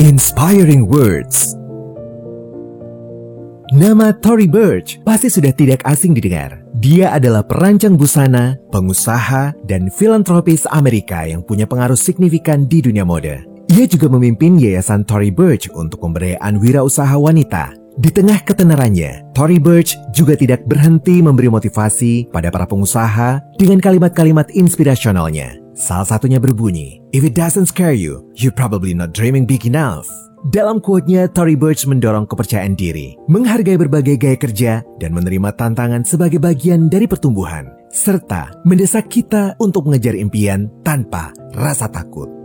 Inspiring Words. Nama Tory Burch pasti sudah tidak asing didengar. Dia adalah perancang busana, pengusaha, dan filantropis Amerika yang punya pengaruh signifikan di dunia mode. Ia juga memimpin Yayasan Tory Burch untuk pemberdayaan wirausaha wanita. Di tengah ketenarannya, Tory Burch juga tidak berhenti memberi motivasi pada para pengusaha dengan kalimat-kalimat inspirasionalnya. Salah satunya berbunyi, "If it doesn't scare you, you're probably not dreaming big enough." Dalam quote-nya, Tory Burch mendorong kepercayaan diri, menghargai berbagai gaya kerja, dan menerima tantangan sebagai bagian dari pertumbuhan, serta mendesak kita untuk mengejar impian tanpa rasa takut.